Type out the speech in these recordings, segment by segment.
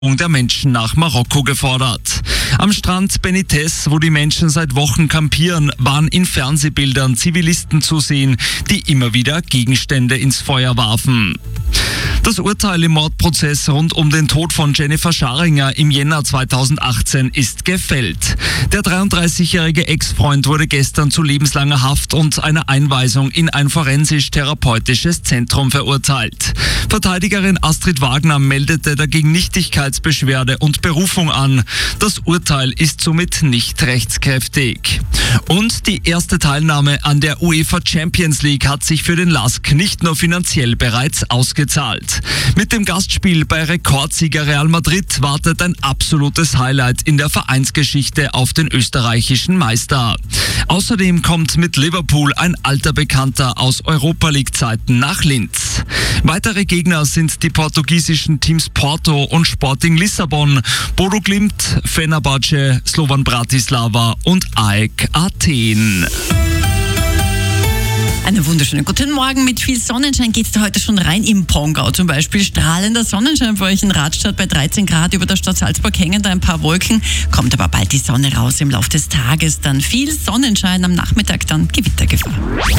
der Menschen nach Marokko gefordert. Am Strand Benitez, wo die Menschen seit Wochen kampieren, waren in Fernsehbildern Zivilisten zu sehen, die immer wieder Gegenstände ins Feuer warfen. Das Urteil im Mordprozess rund um den Tod von Jennifer Scharinger im Jänner 2018 ist gefällt. Der 33-jährige Ex-Freund wurde gestern zu lebenslanger Haft und einer Einweisung in ein forensisch-therapeutisches Zentrum verurteilt. Verteidigerin Astrid Wagner meldete dagegen Nichtigkeitsbeschwerde und Berufung an. Das Urteil ist somit nicht rechtskräftig. Und die erste Teilnahme an der UEFA Champions League hat sich für den LASK nicht nur finanziell bereits ausgezahlt. Mit dem Gastspiel bei Rekordsieger Real Madrid wartet ein absolutes Highlight in der Vereinsgeschichte auf den österreichischen Meister. Außerdem kommt mit Liverpool ein alter Bekannter aus Europa-League-Zeiten nach Linz. Weitere Gegner sind die portugiesischen Teams Porto und Sporting Lissabon, Bodo Glimt, Fenerbahce, Slovan Bratislava und AEK Athen. Einen wunderschönen guten Morgen. Mit viel Sonnenschein geht's da heute schon rein im Pongau. Zum Beispiel strahlender Sonnenschein für euch in Radstadt bei 13 Grad. Über der Stadt Salzburg hängen da ein paar Wolken. Kommt aber bald die Sonne raus im Laufe des Tages. Dann viel Sonnenschein, am Nachmittag dann Gewittergefahr.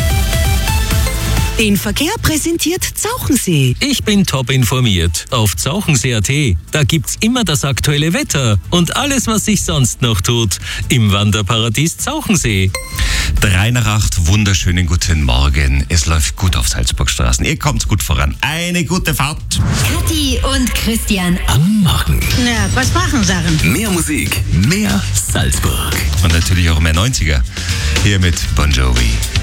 Den Verkehr präsentiert Zauchensee. Ich bin top informiert. Auf Zauchensee.at. Da gibt's immer das aktuelle Wetter und alles, was sich sonst noch tut. Im Wanderparadies Zauchensee. 3 nach 8, wunderschönen guten Morgen. Es läuft gut auf Salzburgstraßen. Ihr kommt gut voran. Eine gute Fahrt. Kathi und Christian. Am Morgen. Na, was machen Sachen? Mehr Musik, mehr Salzburg. Und natürlich auch mehr 90er. Hier mit Bon Jovi.